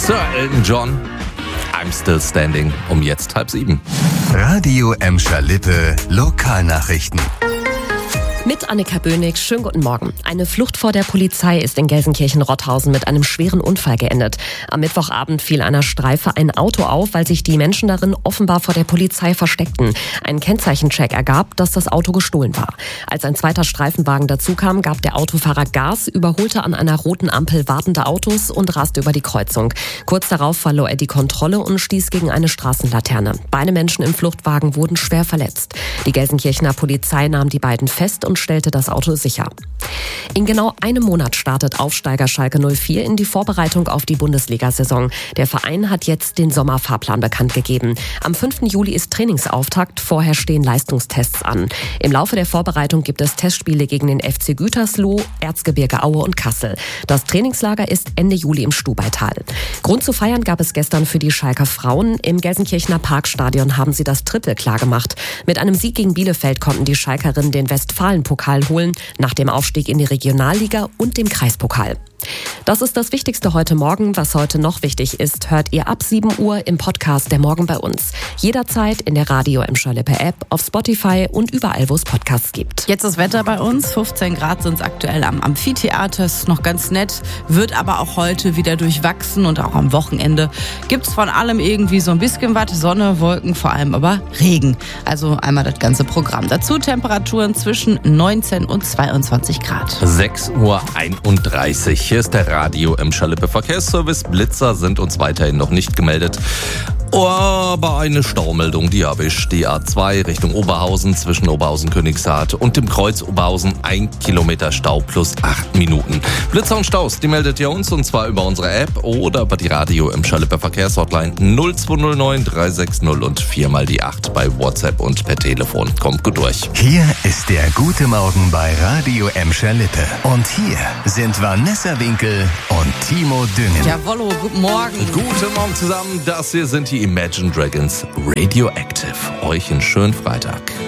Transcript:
Sir Elton John, I'm Still Standing, um jetzt 6:30. Radio Emscher Lippe, Lokalnachrichten. Mit Annika Bönig, schönen guten Morgen. Eine Flucht vor der Polizei ist in Gelsenkirchen-Rotthausen mit einem schweren Unfall geendet. Am Mittwochabend fiel einer Streife ein Auto auf, weil sich die Menschen darin offenbar vor der Polizei versteckten. Ein Kennzeichencheck ergab, dass das Auto gestohlen war. Als ein zweiter Streifenwagen dazukam, gab der Autofahrer Gas, überholte an einer roten Ampel wartende Autos und raste über die Kreuzung. Kurz darauf verlor er die Kontrolle und stieß gegen eine Straßenlaterne. Beide Menschen im Fluchtwagen wurden schwer verletzt. Die Gelsenkirchener Polizei nahm die beiden fest und stellte das Auto sicher. In genau einem Monat startet Aufsteiger Schalke 04 in die Vorbereitung auf die Bundesliga-Saison. Der Verein hat jetzt den Sommerfahrplan bekannt gegeben. Am 5. Juli ist Trainingsauftakt, vorher stehen Leistungstests an. Im Laufe der Vorbereitung gibt es Testspiele gegen den FC Gütersloh, Erzgebirge Aue und Kassel. Das Trainingslager ist Ende Juli im Stubaital. Grund zu feiern gab es gestern für die Schalker Frauen. Im Gelsenkirchener Parkstadion haben sie das Triple klargemacht. Mit einem Sieg gegen Bielefeld konnten die Schalkerinnen den Westfalen-Pokal holen, nach dem Aufstieg in die Regionalliga und dem Kreispokal. Das ist das Wichtigste heute Morgen. Was heute noch wichtig ist, hört ihr ab 7 Uhr im Podcast Der Morgen bei uns. Jederzeit in der Radio Emscher Lippe App, auf Spotify und überall, wo es Podcasts gibt. Jetzt das Wetter bei uns. 15 Grad sind es aktuell am Amphitheater. Ist noch ganz nett, wird aber auch heute wieder durchwachsen und auch am Wochenende gibt's von allem irgendwie so ein bisschen was. Sonne, Wolken, vor allem aber Regen. Also einmal das ganze Programm. Dazu Temperaturen zwischen 19 und 22 Grad. 6:31 Uhr. Hier ist der Radio Emscher Lippe Verkehrsservice. Blitzer sind uns weiterhin noch nicht gemeldet. Aber eine Staumeldung, die habe ich. Die A2 Richtung Oberhausen zwischen Oberhausen-Königshardt und dem Kreuz Oberhausen 1 Kilometer Stau plus 8 Minuten. Blitzer und Staus, die meldet ihr uns und zwar über unsere App oder über die Radio Emscher Lippe Verkehrshotline 0209 360 und 4x8 bei WhatsApp und per Telefon. Kommt gut durch. Hier ist der Gute Morgen bei Radio Emscher Lippe. Und hier sind Vanessa Winkel und Timo Düngen. Jawollo, guten Morgen. Guten Morgen zusammen, das hier sind die Imagine Dragons Radioactive. Euch einen schönen Freitag.